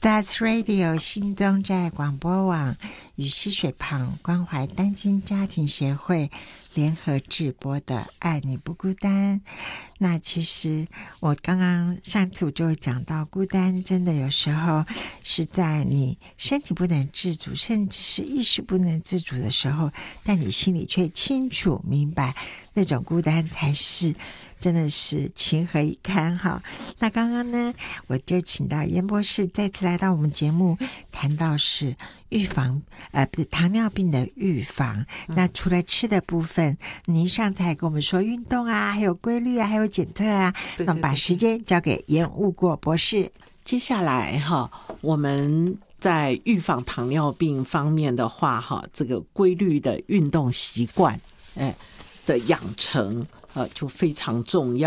That's Radio 新东寨广播网与溪水旁关怀单亲家庭协会联合制播的爱你不孤单。那其实我刚刚上次我就讲到，孤单真的有时候是在你身体不能自主，甚至是意识不能自主的时候，但你心里却清楚明白，那种孤单才是真的是情何以堪哈。那刚刚呢，我就请到严博士再次来到我们节目，谈到是预防不是糖尿病的预防。那除了吃的部分，您上次还跟我们说运动啊，还有规律啊，还有检测啊。 对对对， 那我们把时间交给严务国博士。 接下来我们在预防糖尿病方面的话这个规律的运动习惯的养成就非常重要。